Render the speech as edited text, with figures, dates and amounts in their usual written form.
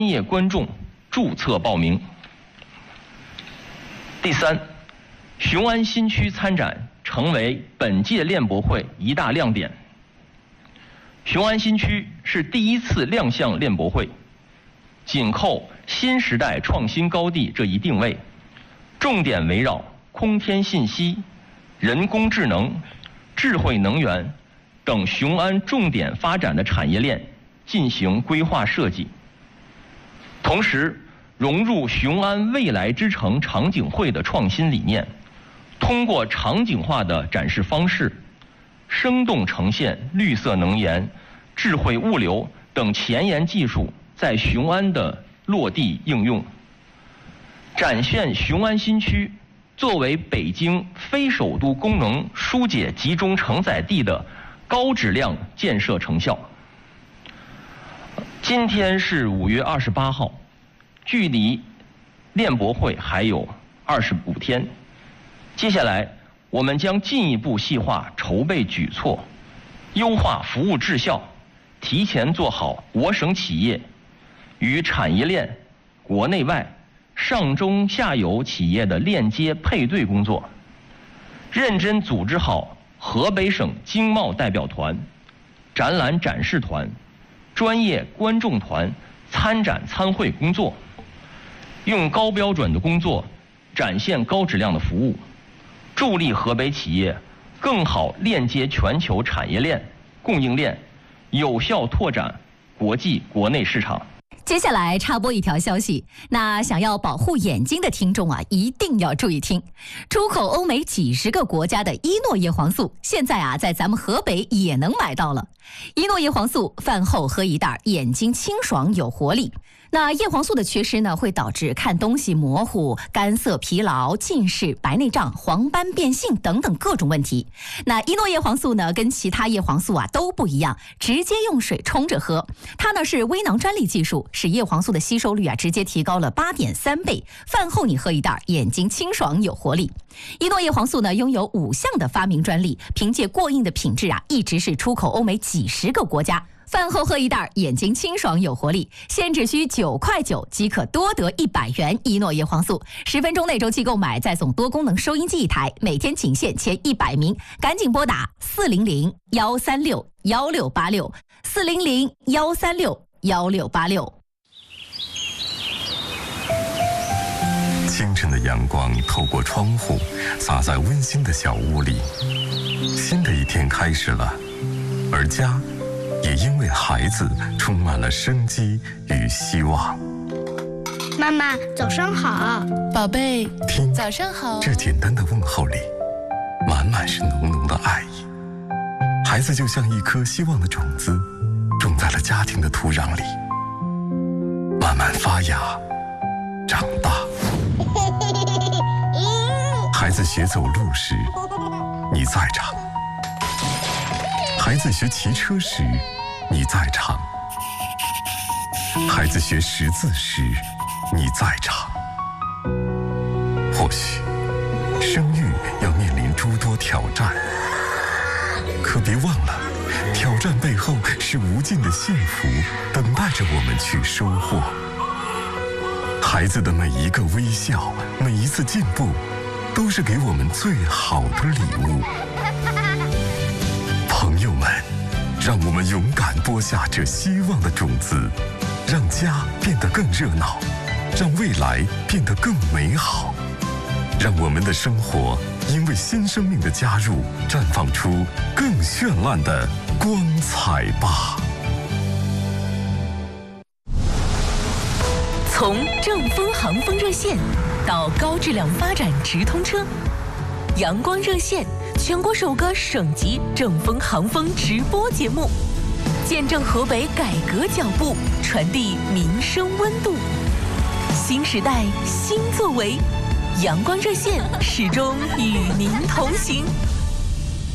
业观众注册报名。第三，雄安新区参展成为本届链博会一大亮点。雄安新区是第一次亮相链博会，紧扣新时代创新高地这一定位，重点围绕空天信息、人工智能、智慧能源等雄安重点发展的产业链进行规划设计，同时融入雄安未来之城场景会的创新理念，通过场景化的展示方式，生动呈现绿色能源、智慧物流等前沿技术在雄安的落地应用，展现雄安新区作为北京非首都功能疏解集中承载地的高质量建设成效。今天是5月28号，距离链博会还有25天。接下来，我们将进一步细化筹备举措，优化服务质效，提前做好我省企业与产业链国内外上中下游企业的链接配对工作，认真组织好河北省经贸代表团、展览展示团、专业观众团参展参会工作，用高标准的工作展现高质量的服务，助力河北企业更好链接全球产业链、供应链，有效拓展国际国内市场。 接下来插播一条消息，那想要保护眼睛的听众啊，一定要注意听。出口欧美几十个国家的伊诺叶黄素，现在啊在咱们河北也能买到了。伊诺叶黄素饭后喝一袋，眼睛清爽有活力。那叶黄素的缺失呢，会导致看东西模糊、干涩、疲劳、近视、白内障、黄斑变性等等各种问题。那伊诺叶黄素呢，跟其他叶黄素啊都不一样，直接用水冲着喝。它呢是微囊专利技术，使叶黄素的吸收率啊直接提高了8.3倍。饭后你喝一袋，眼睛清爽有活力。伊诺叶黄素呢拥有5项的发明专利，凭借过硬的品质啊，一直是出口欧美几十个国家。饭后喝一袋，眼睛清爽有活力，现只需9.9块即可多得100元伊诺叶黄素。10分钟内周期购买，再送多功能收音机1台，每天仅限前100名，赶紧拨打400-136-1686，400-136-1686。 清晨的阳光透过窗户洒在温馨的小屋里，新的一天开始了，而家也因为孩子充满了生机与希望。 妈妈，早上好。 宝贝， 听， 早上好。 这简单的问候里，满满是浓浓的爱意。孩子就像一颗希望的种子，种在了家庭的土壤里，慢慢发芽，长大。孩子学走路时，你在场；孩子学骑车时，你在场；孩子学识字时，你在场。或许生育要面临诸多挑战，可别忘了，挑战背后是无尽的幸福等待着我们去收获。孩子的每一个微笑，每一次进步，都是给我们最好的礼物。朋友们，让我们勇敢播下这希望的种子，让家变得更热闹，让未来变得更美好，让我们的生活因为新生命的加入，绽放出更绚烂的光彩吧。 从正风航风热线到高质量发展直通车，阳光热线全国首个省级正风航风直播节目，见证河北改革脚步，传递民生温度。新时代新作为，阳光热线始终与您同行。